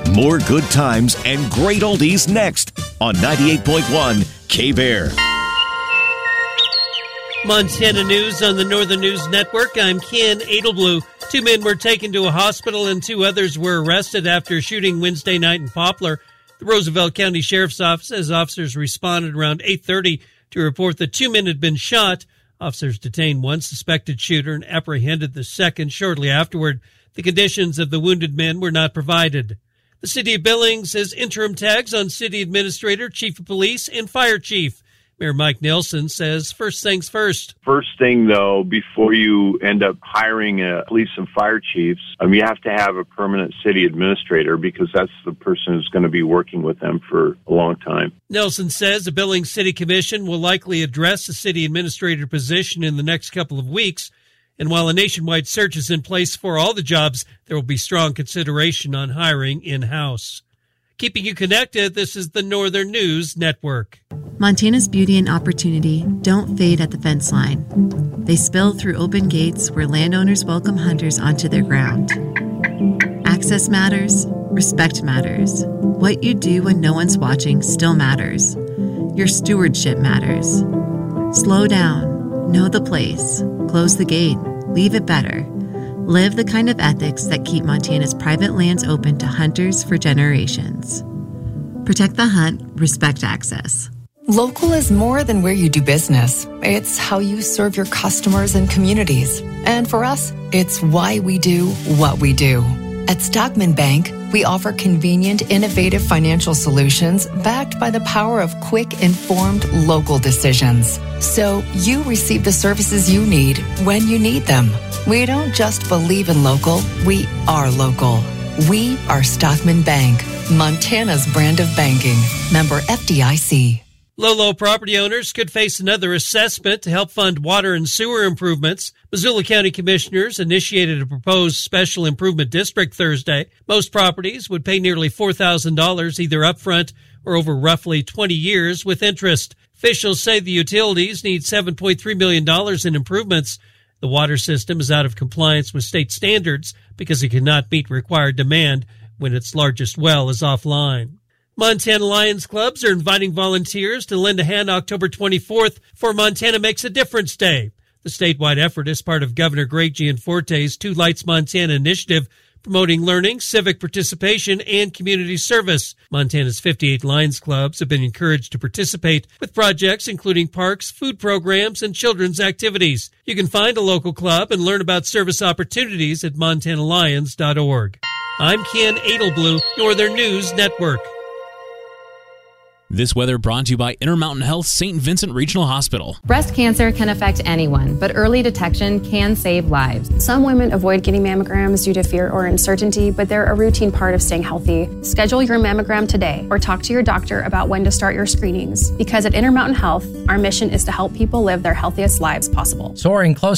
More good times and great oldies next on 98.1 K-Bear. Montana News on the Northern News Network. I'm Ken Edelblue. 2 men were taken to a hospital and 2 others were arrested after a shooting Wednesday night in Poplar. The Roosevelt County Sheriff's Office says officers responded around 8:30 to report that 2 men had been shot. Officers detained one suspected shooter and apprehended the second shortly afterward. The conditions of the wounded men were not provided. The City of Billings has interim tags on City Administrator, Chief of Police, and Fire Chief. Mayor Mike Nelson says first things first. First thing, though, before you end up hiring police and fire chiefs, you have to have a permanent city administrator because that's the person who's going to be working with them for a long time. Nelson says the Billings City Commission will likely address the city administrator position in the next couple of weeks. And while a nationwide search is in place for all the jobs, there will be strong consideration on hiring in-house. Keeping you connected, this is the Northern News Network. Montana's beauty and opportunity don't fade at the fence line. They spill through open gates where landowners welcome hunters onto their ground. Access matters, respect matters. What you do when no one's watching still matters. Your stewardship matters. Slow down, know the place, close the gate, leave it better. Live the kind of ethics that keep Montana's private lands open to hunters for generations. Protect the hunt, respect access. Local is more than where you do business. It's how you serve your customers and communities. And for us, it's why we do what we do. At Stockman Bank, we offer convenient, innovative financial solutions backed by the power of quick, informed local decisions. So you receive the services you need when you need them. We don't just believe in local, we are local. We are Stockman Bank, Montana's brand of banking. Member FDIC. Low property owners could face another assessment to help fund water and sewer improvements. Missoula County Commissioners initiated a proposed special improvement district Thursday. Most properties would pay nearly $4,000 either upfront or over roughly 20 years with interest. Officials say the utilities need $7.3 million in improvements. The water system is out of compliance with state standards because it cannot meet required demand when its largest well is offline. Montana Lions clubs are inviting volunteers to lend a hand October 24th for Montana Makes a Difference Day. The statewide effort is part of Governor Greg Gianforte's Two Lights Montana initiative, promoting learning, civic participation, and community service. Montana's 58 Lions clubs have been encouraged to participate with projects including parks, food programs, and children's activities. You can find a local club and learn about service opportunities at montanalions.org. I'm Ken Edelblue, Northern News Network. This weather brought to you by Intermountain Health St. Vincent Regional Hospital. Breast cancer can affect anyone, but early detection can save lives. Some women avoid getting mammograms due to fear or uncertainty, but they're a routine part of staying healthy. Schedule your mammogram today or talk to your doctor about when to start your screenings. Because at Intermountain Health, our mission is to help people live their healthiest lives possible. Soaring close